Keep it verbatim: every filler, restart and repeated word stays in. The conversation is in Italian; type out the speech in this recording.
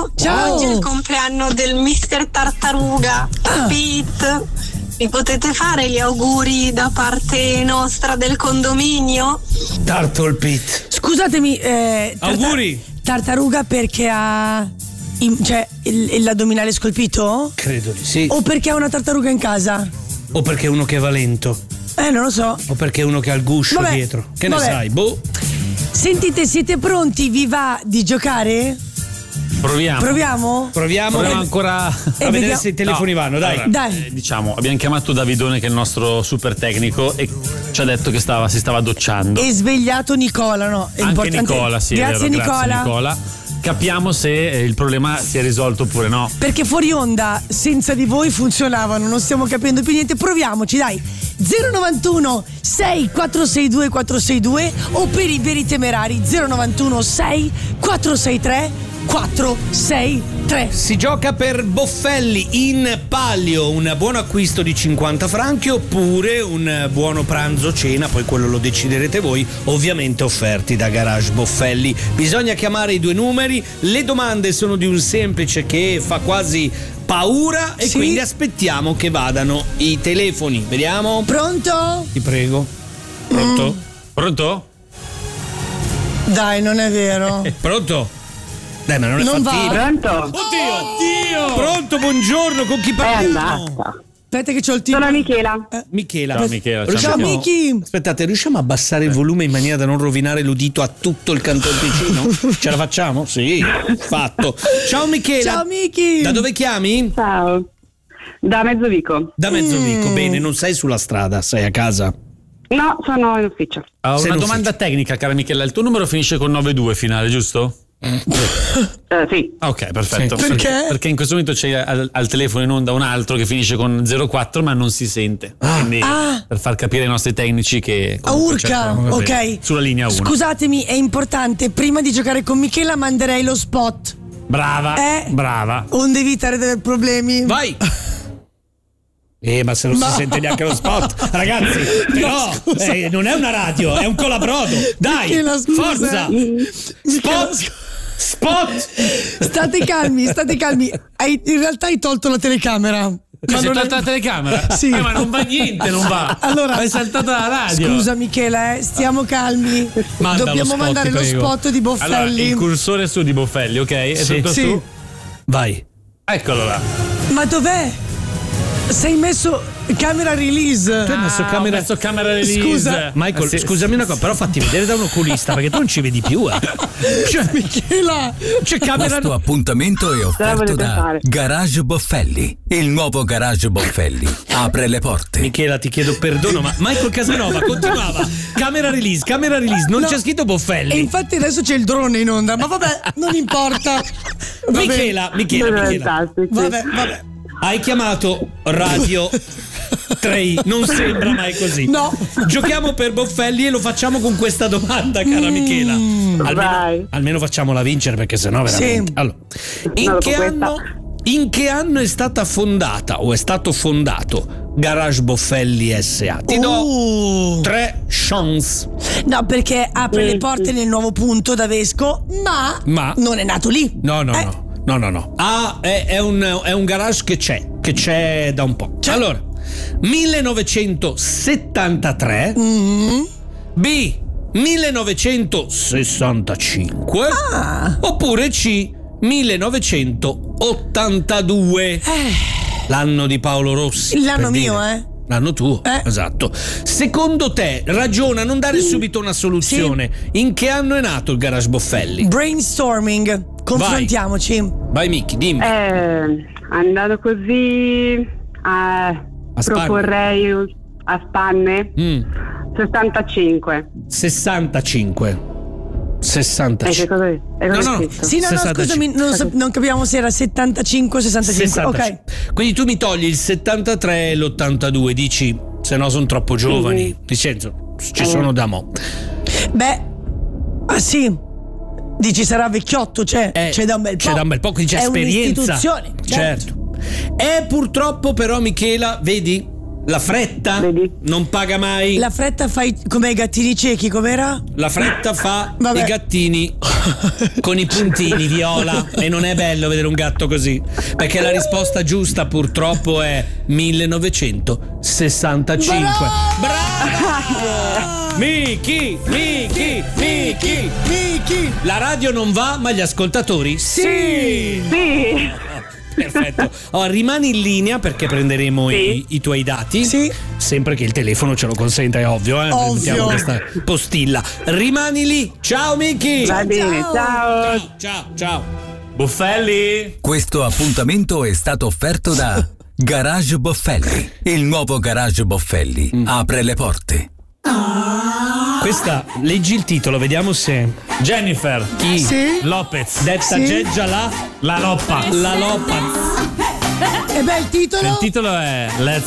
Ciao. Oggi è il compleanno del mister Tartaruga, Ah. Pete. Mi potete fare gli auguri da parte nostra del condominio? Turtle Pete. Scusatemi, eh, tarta- Auguri. Tartaruga perché ha in- cioè il- l'addominale scolpito? Credo di sì. O perché ha una tartaruga in casa? O perché è uno che va lento. Eh, non lo so. O perché è uno che ha il guscio Vabbè, dietro. Che ne vabbè. sai? Boh. Sentite, siete pronti? Vi va di giocare? Proviamo. Proviamo? Proviamo, Proviamo a- ancora a vedere vediamo- se i telefoni No, vanno, dai. allora, Dai. eh, diciamo, abbiamo chiamato Davidone che è il nostro super tecnico e ci ha detto che stava, si stava docciando. E svegliato Nicola, no? È Anche importante. Nicola, sì, è Grazie, vero, Nicola. grazie Nicola. Capiamo se eh, il problema si è risolto oppure no. Perché fuori onda senza di voi funzionavano, non stiamo capendo più niente. Proviamoci, dai. zero novantuno sei quattro sei due quattro sei due o per i veri temerari zero novantuno sei quattro sei tre quattro sei tre. Si gioca per Boffelli in palio, un buon acquisto di cinquanta franchi oppure un buono pranzo cena, poi quello lo deciderete voi, ovviamente offerti da Garage Boffelli. Bisogna chiamare i due numeri, le domande sono di un semplice che fa quasi paura e Sì. quindi aspettiamo che vadano i telefoni. Vediamo. Pronto? Ti prego. Pronto? Pronto? Dai, non è vero. Pronto? Dai, ma non è Non va. fattibile. Pronto? Oddio! Oddio! Pronto, buongiorno, con chi È parliamo? andata. Aspetta che c'ho il tipo. Sono Michela. Michela. Ciao, Michela, ciao, Riusciamo- Ciao, Miki. Aspettate, riusciamo a abbassare il volume in maniera da non rovinare l'udito a tutto il Canton Ticino? Ce la facciamo? Sì, fatto. Ciao Michela. Ciao, Miki. Da dove chiami? Ciao. Da Mezzovico. Da Mezzovico. Bene, non sei sulla strada, sei a casa. No, sono in ufficio. Ah, Sei una in domanda tecnica, cara Michela. Il tuo numero finisce con nove due finale, giusto? Eh, sì. Ah, ok, perfetto. Sì. Perché? Perché in questo momento c'è al, al telefono in onda un altro che finisce con zero quattro ma non si sente. Quindi Ah. per far capire ai nostri tecnici che A comunque urca, cercano- va bene. ok. Sulla linea uno. Scusatemi, è importante. Prima di giocare con Michela manderei lo spot. Brava, Eh. brava. Onde evitare di avere problemi. Vai. Eh, ma se non No. si sente neanche lo spot, ragazzi, però scusa. eh, non è una radio, è un colabrodo. Dai, Michela, scusa. forza. Michela, Spot. Spot. State calmi, state calmi. Hai- in realtà hai tolto la telecamera. Ma Ma sei non è- tolta la telecamera? Sì. Eh, ma non va niente, non va. Allora, Ma è saltata la radio. Scusa Michela, eh, stiamo calmi. Manda Dobbiamo lo spot, mandare ti lo prego. spot di Boffelli. Allora, il cursore su di Boffelli, ok? È Sì. tutto Sì. su? Vai. Eccolo là. Ma dov'è? Sei messo camera release. Tu hai messo Ah, camera- ho messo camera release. Scusa. Michael, Ah, sì. scusami una cosa, però fatti vedere da un oculista perché tu non ci vedi più. Eh. Cioè, Michela, c'è camera. Questo appuntamento è offerto volete da fare? Garage Boffelli. Il nuovo Garage Boffelli apre le porte. Michela, ti chiedo perdono, ma Michael Casanova continuava. Camera release, camera release, non No. c'è scritto e Boffelli. infatti adesso c'è il drone in onda, ma vabbè, non importa. Vabbè. Michela, Michela, Sono Michela. fantastici. Vabbè, vabbè. Hai chiamato Radio tre, non sembra mai così. No. Giochiamo per Boffelli e lo facciamo con questa domanda, cara Michela. Almeno, Vai. almeno facciamola vincere perché sennò veramente. Sì. Allora, in No, che dopo anno in che anno è stata fondata o è stato fondato Garage Boffelli S A? Ti do Uh. tre chance. No, perché apre Sì, le porte sì. nel nuovo punto da Vesco, ma, Ma- non è nato lì. No, no, Eh, no. No, no, no. A è, è un, è un garage che c'è, che c'è da un po'. C'è. Allora, millenovecentosettantatré. Mm. B, millenovecentosessantacinque. Ah. Oppure C, millenovecentottantadue. L'anno di Paolo Rossi. Eh. L'anno per mio, dire. eh. L'anno tuo, Eh. esatto. Secondo te, ragiona, non dare subito una soluzione. In che anno è nato il Garage Boffelli? Brainstorming. Confrontiamoci. Vai Miki, dimmi. Eh, andando così, eh, spanne. proporrei a spanne Mm. sessantacinque. sessantacinque. Eh, che sessantacinque. cosa è? È No, cosa no, è no. scritto? Sì, no, no, sessantacinque. scusami, non, sap- non capiamo se era settantacinque o sessantacinque. sessantacinque. Ok. Quindi tu mi togli il settantatré e l'ottantadue, dici, se no sono troppo giovani. Dicenzo, ci Eh. sono da mo'. Beh, ah sì. Dici sarà vecchiotto, c'è, Eh, c'è da un bel po'. C'è da un bel po', quindi c'è È esperienza. un'istituzione, certo. Certo. E purtroppo però, Michela, vedi, La fretta Vedi? non paga mai. La fretta fai come i gattini ciechi, com'era? La fretta fa Vabbè. i gattini con i puntini viola e non è bello vedere un gatto così, perché la risposta giusta purtroppo è millenovecentosessantacinque. Brava! Miki, Miki, Miki, Miki. La radio non va, ma gli ascoltatori sì. Sì. Perfetto. Oh, rimani in linea perché prenderemo Sì. i, i tuoi dati. Sì. Sempre che il telefono ce lo consenta, è ovvio, eh. Ovvio. Mettiamo questa postilla. Rimani lì. Ciao Miki. Va bene, ciao. Ciao, ciao, ciao. Buffelli? Questo appuntamento è stato offerto da Garage Boffelli. Il nuovo Garage Boffelli apre le porte. Questa, leggi il titolo, vediamo se. Jennifer. Chi? Sì. Lopez. Detta Sì. Geggia la. La Loppa. La Loppa. E beh, il titolo? Il titolo è Let's